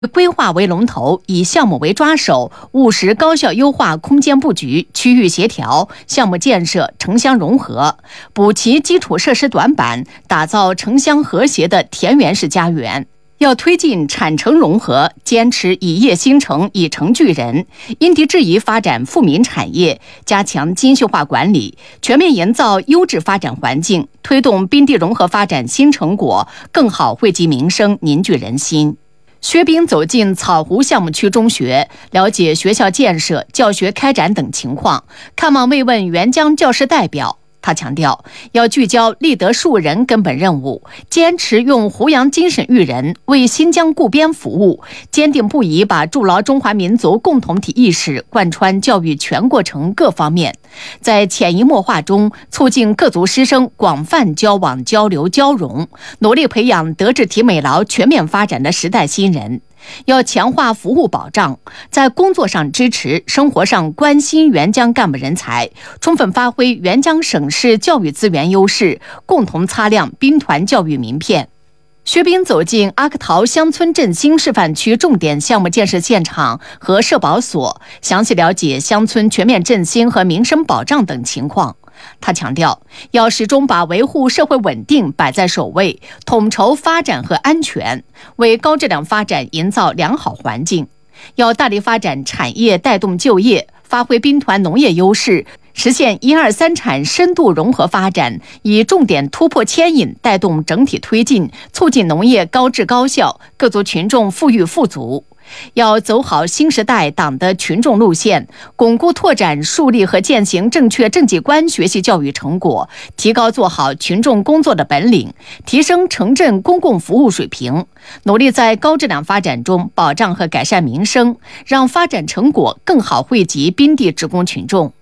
规划为龙头，以项目为抓手，务实高效优化空间布局、区域协调、项目建设、城乡融合，补齐基础设施短板，打造城乡和谐的田园式家园。要推进产城融合，坚持以业兴城、以城聚人，因地制宜发展富民产业，加强精细化管理，全面营造优质发展环境，推动滨地融合发展新成果更好惠及民生、凝聚人心。薛斌走进草湖项目区中学，了解学校建设、教学开展等情况，看望慰问援疆教师代表。他强调，要聚焦立德树人根本任务，坚持用胡杨精神育人，为新疆固边服务，坚定不移把筑牢中华民族共同体意识贯穿教育全过程各方面，在潜移默化中促进各族师生广泛交往、交流、交融，努力培养德智体美劳全面发展的时代新人。要强化服务保障，在工作上支持，生活上关心援疆干部人才，充分发挥援疆省市教育资源优势，共同擦亮兵团教育名片。薛斌走进阿克陶乡村振兴示范区重点项目建设现场和社保所，详细了解乡村全面振兴和民生保障等情况。他强调，要始终把维护社会稳定摆在首位，统筹发展和安全，为高质量发展营造良好环境。要大力发展产业，带动就业，发挥兵团农业优势，实现1、2、3产深度融合发展，以重点突破牵引，带动整体推进，促进农业高质高效，各族群众富裕富足。要走好新时代党的群众路线，巩固拓展树立和践行正确政绩观学习教育成果，提高做好群众工作的本领，提升城镇公共服务水平，努力在高质量发展中保障和改善民生，让发展成果更好惠及滨地职工群众。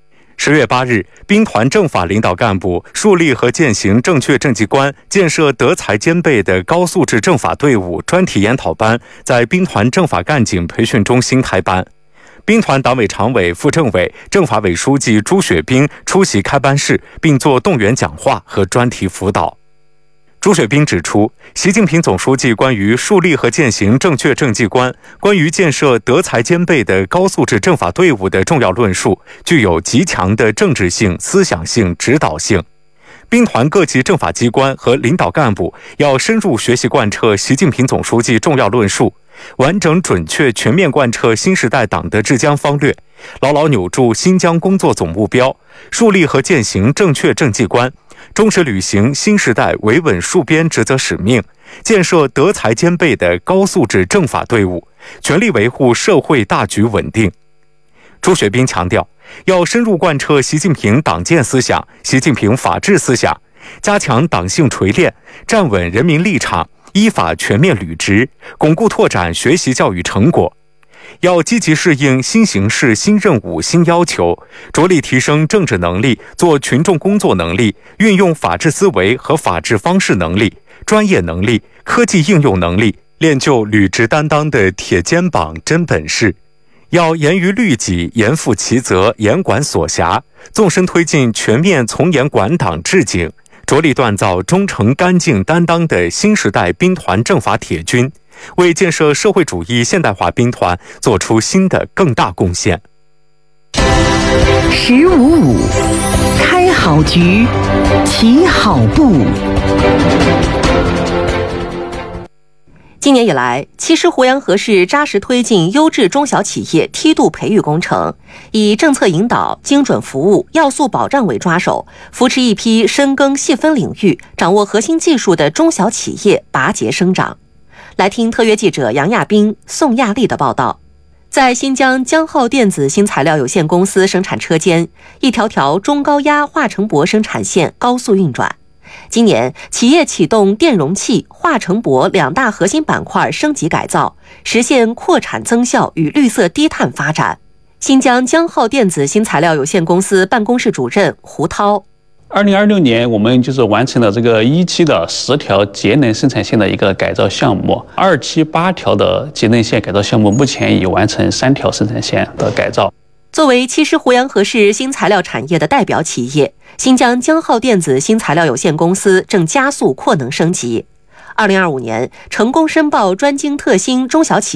10月8日，兵团政法领导干部树立和践行正确政绩观，建设德才兼备的高素质政法队伍专题研讨班在兵团政法干警培训中心开班。兵团党委常委、副政委、政法委书记朱雪斌出席开班式，并作动员讲话和专题辅导。朱雪斌指出，习近平总书记关于树立和践行正确政绩观、关于建设德才兼备的高素质政法队伍的重要论述，具有极强的政治性、思想性、指导性。兵团各级政法机关和领导干部要深入学习贯彻习近平总书记重要论述，完整准确全面贯彻新时代党的治疆方略，牢牢扭住新疆工作总目标，树立和践行正确政绩观，忠实履行新时代维稳戍边职责使命，建设德才兼备的高素质政法队伍，全力维护社会大局稳定。朱雪斌强调，要深入贯彻习近平党建思想、习近平法治思想，加强党性锤炼，站稳人民立场，依法全面履职，巩固拓展学习教育成果。要积极适应新形势、新任务、新要求，着力提升政治能力、做群众工作能力、运用法治思维和法治方式能力、专业能力、科技应用能力，练就履职担当的铁肩膀、真本事。要严于律己、严负其责、严管所辖，纵深推进全面从严管党治警，着力锻造忠诚干净担当的新时代兵团政法铁军，为建设社会主义现代化兵团做出新的更大贡献。 1055开好局，起好步。 今年以来，其实胡杨河市扎实推进优质中小企业梯度培育工程，以政策引导、精准服务、要素保障为抓手，扶持一批深耕细分领域、掌握核心技术的中小企业拔节生长。来听特约记者杨亚斌、宋亚丽的报道。在新疆江浩电子新材料有限公司生产车间，一条条中高压化成铂生产线高速运转。今年，企业启动电容器、化成铂2大核心板块升级改造，实现扩产增效与绿色低碳发展。新疆江浩电子新材料有限公司办公室主任胡涛 ：2026年，我们完成了这个1期的10条节能生产线的一个改造项目，2期8条的节能线改造项目，目前已完成3条生产线的改造。 作为其实胡杨河市新材料产业的代表企业，新疆江浩电子新材料有限公司正加速扩能升级。 2025年成功申报专精特新中小企